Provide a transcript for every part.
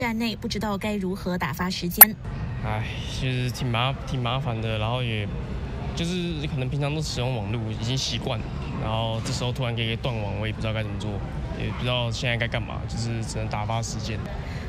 站内不知道该如何打发时间。 其实挺麻烦的，然后也就是可能平常都使用网络已经习惯了，然后这时候突然给断网，我也不知道该怎么做，也不知道现在该干嘛，就是只能打发时间。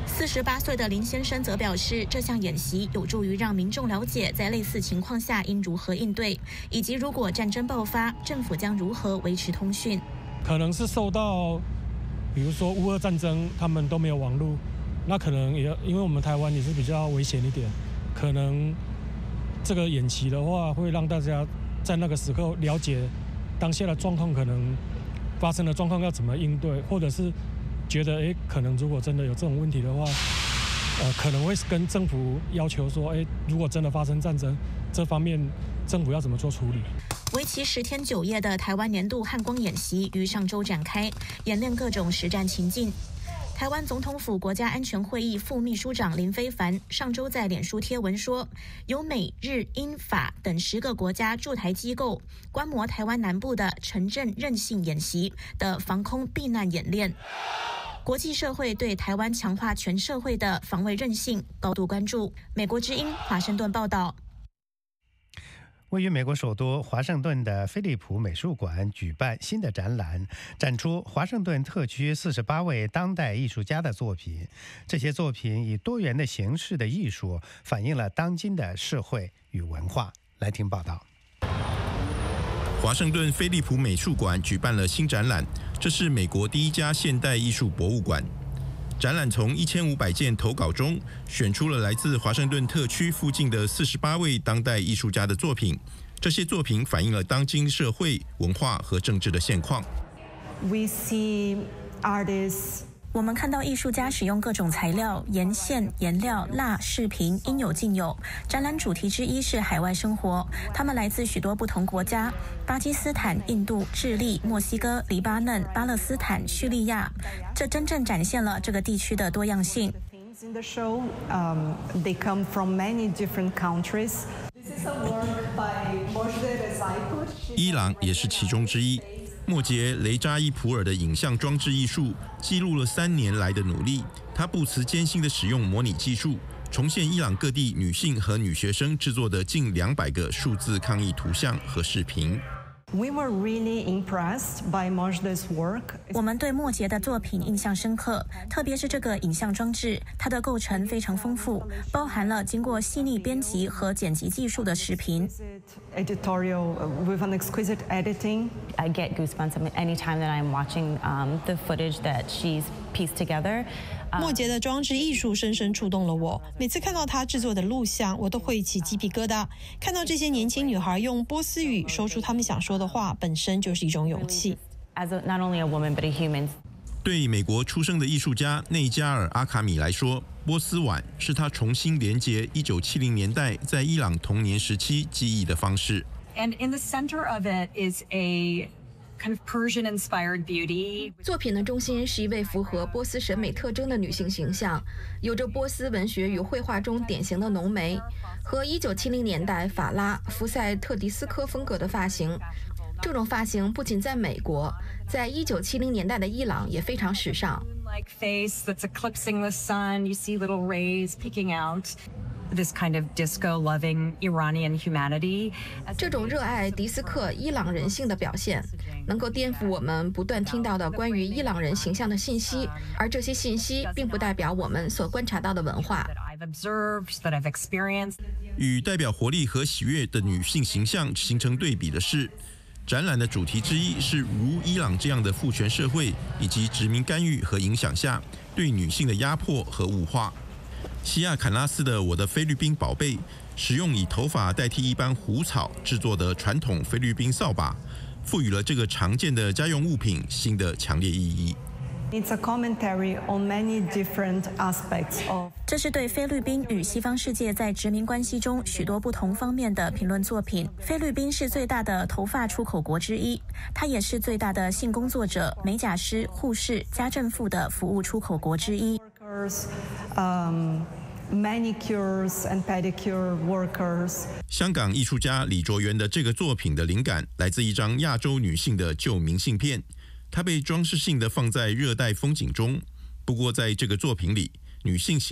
48岁的林先生则表示，这项演习有助于让民众了解在类似情况下应如何应对，以及如果战争爆发，政府将如何维持通讯。 可能是受到，比如说乌俄战争，他们都没有网络，那可能也因为我们台湾也是比较危险一点，可能这个演习的话，会让大家在那个时刻了解当下的状况，可能发生的状况要怎么应对，或者是觉得可能如果真的有这种问题的话，可能会跟政府要求说，如果真的发生战争，这方面政府要怎么做处理。 为期10天9夜的台湾年度汉光演习于上周展开，演练各种实战情境。台湾总统府国家安全会议副秘书长林飞帆上周在脸书贴文说，由美、日、英、法等10个国家驻台机构观摩台湾南部的城镇韧性演习的防空避难演练。国际社会对台湾强化全社会的防卫韧性高度关注。美国之音华盛顿报道。 位于美国首都华盛顿的飞利浦美术馆举办新的展览，展出华盛顿特区48位当代艺术家的作品。这些作品以多元的形式的艺术，反映了当今的社会与文化。来听报道。 华盛顿飞利浦美术馆举办了新展览，这是美国第一家现代艺术博物馆。展览从1500件投稿中选出了来自华盛顿特区附近的48位当代艺术家的作品。这些作品反映了当今社会、文化和政治的现况。 We see artists 我们看到艺术家使用各种材料、沿线、颜料、蜡、饰品，应有尽有。展览主题之一是海外生活，他们来自许多不同国家：巴基斯坦、印度、智利、墨西哥、黎巴嫩、巴勒斯坦、叙利亚。这真正展现了这个地区的多样性。 In the show, they come from many different countries. This is a work by Mojde Rezaipour. 伊朗也是其中之一。莫杰·雷扎伊普尔的影像装置艺术记录了3年来的努力。他不辞艰辛地使用模拟技术，重现伊朗各地女性和女学生制作的近200个数字抗议图像和视频。 We were really impressed by Mojde's work. 我们对莫杰的作品印象深刻，特别是这个影像装置，它的构成非常丰富，包含了经过细腻编辑和剪辑技术的视频。 Editorial with an exquisite editing. I get goosebumps anytime that I'm watching the footage that she's pieced together. 莫杰的装置艺术深深触动了我，每次看到他制作的录像，我都会起鸡皮疙瘩。看到这些年轻女孩用波斯语说出她们想说的话，本身就是一种勇气。 Not only a woman, but a human. 对美国出生的艺术家内加尔·阿卡米来说，波斯碗是他重新连结1970年代在伊朗童年时期记忆的方式。 And in the center of it is a kind of Persian-inspired beauty. 作品的中心是一位符合波斯审美特征的女性形象，有着波斯文学与绘画中典型的浓眉和1970年代法拉福塞特迪斯科风格的发型。这种发型不仅在美国，在1970年代的伊朗也非常时尚。 Like face that's eclipsing the sun, you see little rays peeking out. This kind of disco-loving Iranian humanity. 这种热爱迪斯科伊朗人性的表现，能够颠覆我们不断听到的关于伊朗人形象的信息，而这些信息并不代表我们所观察到的文化。 与代表活力和喜悦的女性形象形成对比的是，展览的主题之一是如伊朗这样的父权社会以及殖民干预和影响下对女性的压迫和物化。西亚坎拉斯的《我的菲律宾宝贝》使用以头发代替一般胡草制作的传统菲律宾扫把，赋予了这个常见的家用物品新的强烈意义。 It's a commentary on many different aspects of. 这是对菲律宾与西方世界在殖民关系中许多不同方面的评论作品。菲律宾是最大的头发出口国之一，它也是最大的性工作者、美甲师、护士、家政妇的服务出口国之一。 Manicures and pedicure workers. 香港艺术家李卓元的这个作品的灵感来自一张亚洲女性的旧明信片，它被装饰性的放在热带风景中。不过在这个作品里， 女性